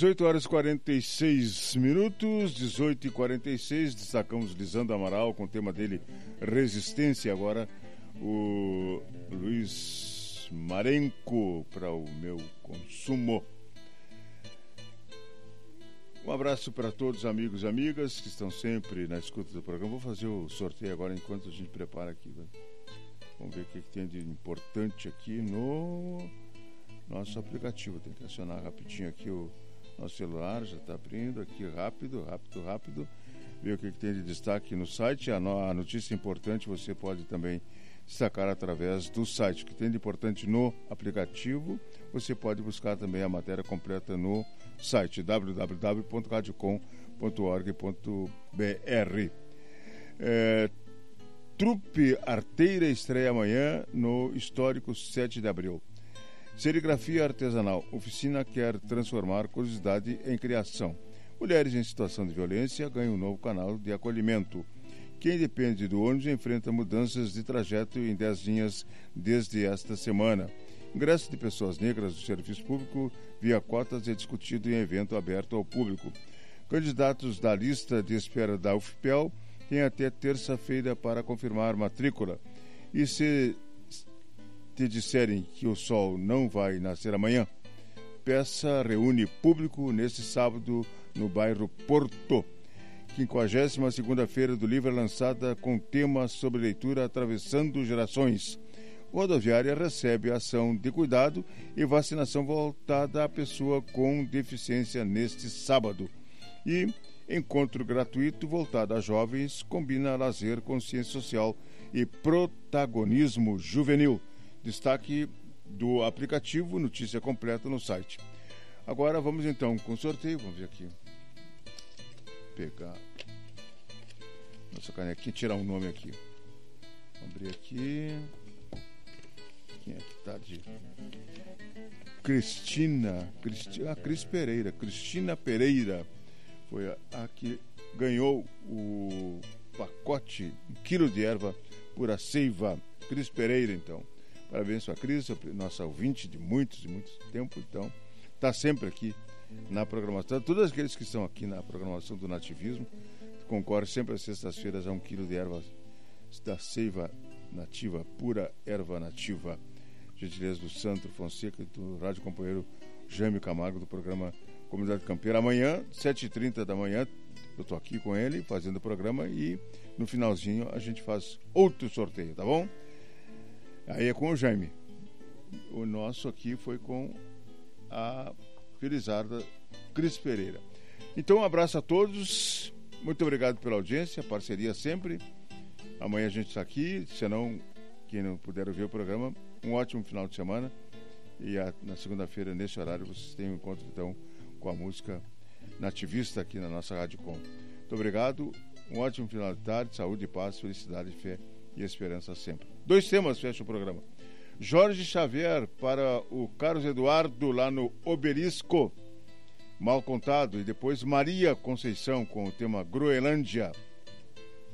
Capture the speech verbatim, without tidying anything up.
dezoito horas e quarenta e seis minutos, dezoito e quarenta e seis, destacamos Lisandro Amaral com o tema dele Resistência. Agora o Luiz Marenco para o meu consumo. Um abraço para todos, amigos e amigas que estão sempre na escuta do programa. Vou fazer o sorteio agora enquanto a gente prepara aqui. Vamos ver o que tem de importante aqui no nosso aplicativo. Tem que acionar rapidinho aqui o nosso celular, já está abrindo aqui rápido, rápido, rápido. Ver o que tem de destaque no site. A notícia importante você pode também destacar através do site. O que tem de importante no aplicativo, você pode buscar também a matéria completa no site w w w ponto radiocom ponto org ponto b r. É, Trupe Arteira estreia amanhã no histórico sete de abril. Serigrafia artesanal. Oficina quer transformar curiosidade em criação. Mulheres em situação de violência ganham um novo canal de acolhimento. Quem depende do ônibus enfrenta mudanças de trajeto em dez linhas desde esta semana. Ingresso de pessoas negras do serviço público via cotas é discutido em evento aberto ao público. Candidatos da lista de espera da U F P E L têm até terça-feira para confirmar matrícula. E se te disserem que o sol não vai nascer amanhã, peça reúne público neste sábado no bairro Porto. quinquagésima segunda Feira do Livro é lançada com tema sobre leitura atravessando gerações. Rodoviária recebe ação de cuidado e vacinação voltada à pessoa com deficiência neste sábado. E encontro gratuito voltado a jovens combina lazer, consciência social e protagonismo juvenil. Destaque do aplicativo, notícia completa no site. Agora vamos então com o sorteio. Vamos ver aqui. Pegar nossa canequinha, tirar um nome aqui. Vamos abrir aqui. Quem é que tá de... Cristina, Cristina, ah, Cris Pereira, Cristina Pereira foi a, a que ganhou o pacote, um quilo de erva pura seiva. Cris Pereira, então. Parabéns para a Cris, nossa ouvinte de muitos e muitos tempo, então, está sempre aqui na programação. Todos aqueles que estão aqui na programação do Nativismo concorrem sempre às sextas-feiras a um quilo de erva da seiva nativa, pura erva nativa. Gentileza do Sandro Fonseca e do rádio companheiro Jaime Camargo do programa Comunidade Campeira. Amanhã, sete e trinta da manhã, eu estou aqui com ele fazendo o programa e no finalzinho a gente faz outro sorteio, tá bom? Aí é com o Jaime. O nosso aqui foi com a Felizarda Cris Pereira. Então, um abraço a todos. Muito obrigado pela audiência, parceria sempre. Amanhã a gente está aqui. Se não, quem não puder ouvir o programa, um ótimo final de semana. E a, na segunda-feira, nesse horário, vocês têm um encontro, então, com a música nativista aqui na nossa Rádio Com. Muito obrigado. Um ótimo final de tarde. Saúde, paz, felicidade, fé e esperança sempre. Dois temas fecham o programa. Jorge Xavier para o Carlos Eduardo lá no Obelisco, Mal Contado, e depois Maria Conceição com o tema Groenlândia.